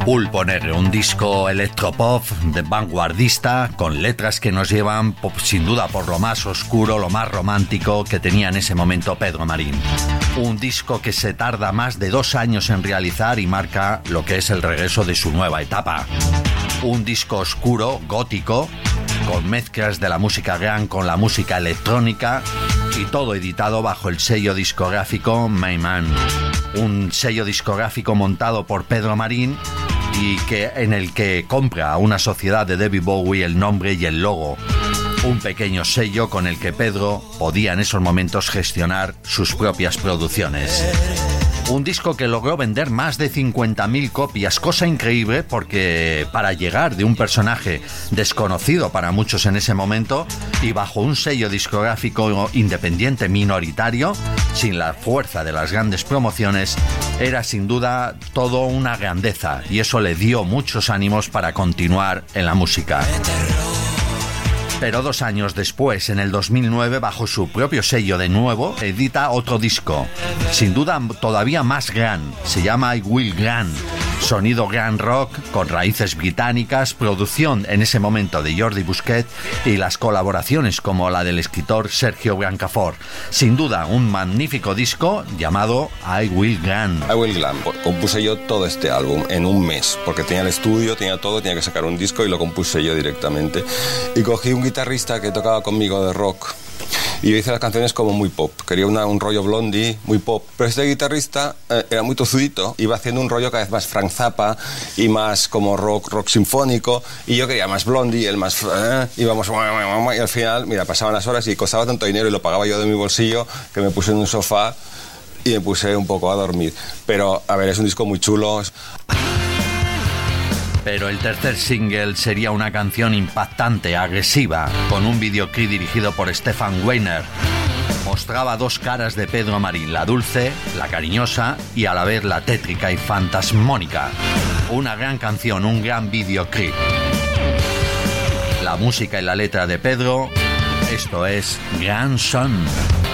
Pulpo Negro, un disco electropop de vanguardista con letras que nos llevan sin duda por lo más oscuro, lo más romántico que tenía en ese momento Pedro Marín. Un disco que se tarda más de 2 años en realizar y marca lo que es el regreso de su nueva etapa. Un disco oscuro, gótico, con mezclas de la música grunge con la música electrónica y todo editado bajo el sello discográfico Mayman. Un sello discográfico montado por Pedro Marín y en el que compra a una sociedad de David Bowie el nombre y el logo. Un pequeño sello con el que Pedro podía en esos momentos gestionar sus propias producciones. Un disco que logró vender más de 50.000 copias, cosa increíble porque para llegar de un personaje desconocido para muchos en ese momento y bajo un sello discográfico independiente minoritario, sin la fuerza de las grandes promociones, era sin duda todo una grandeza y eso le dio muchos ánimos para continuar en la música. Pero 2 años después, en el 2009, bajo su propio sello de nuevo, edita otro disco, sin duda todavía más grunge, se llama I Will Grunge, sonido grunge rock con raíces británicas, producción en ese momento de Jordi Busquets y las colaboraciones como la del escritor Sergio Blancafort. Sin duda, un magnífico disco llamado I Will Grunge. I Will Grunge. Compuse yo todo este álbum en un mes, porque tenía el estudio, tenía todo, tenía que sacar un disco y lo compuse yo directamente. Y cogí un guitarrista que tocaba conmigo de rock y yo hice las canciones como muy pop, quería un rollo Blondie, muy pop, pero este guitarrista era muy tozudito, iba haciendo un rollo cada vez más Frank Zappa y más como rock sinfónico, y yo quería más Blondie, él más íbamos y al final, mira, pasaban las horas y costaba tanto dinero y lo pagaba yo de mi bolsillo que me puse en un sofá y me puse un poco a dormir. Pero a ver, es un disco muy chulo. Pero el tercer single sería una canción impactante, agresiva, con un videoclip dirigido por Stefan Weiner. Mostraba 2 caras de Pedro Marín, la dulce, la cariñosa y a la vez la tétrica y fantasmónica. Una gran canción, un gran videoclip. La música y la letra de Pedro, esto es Grandson.